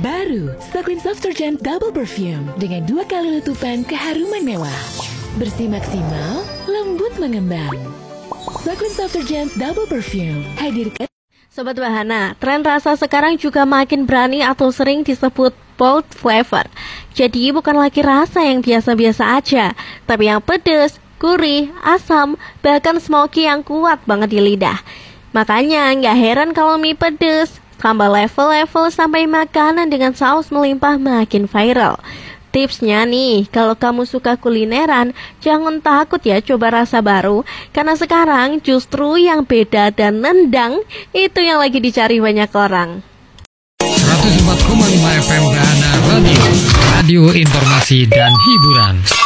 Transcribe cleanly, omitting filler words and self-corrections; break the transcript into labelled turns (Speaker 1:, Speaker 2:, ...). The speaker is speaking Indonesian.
Speaker 1: Baru, Stoklin Soft Surgeon Double Perfume dengan 2 kali letupan keharuman mewah. Bersih maksimal, lembut mengembang. Stoklin Soft Surgeon Double Perfume hadirkan.
Speaker 2: Sobat Bahana, tren rasa sekarang juga makin berani atau sering disebut bold flavor. Jadi bukan lagi rasa yang biasa-biasa aja, tapi yang pedas, gurih, asam, bahkan smoky yang kuat banget di lidah. Makanya nggak heran kalau mie pedas, tambah level-level sampai makanan dengan saus melimpah makin viral. Tipsnya nih, kalau kamu suka kulineran, jangan takut ya coba rasa baru. Karena sekarang justru yang beda dan nendang, itu yang lagi dicari banyak orang.
Speaker 3: 104,5 FM Bahana Radio, radio informasi dan hiburan.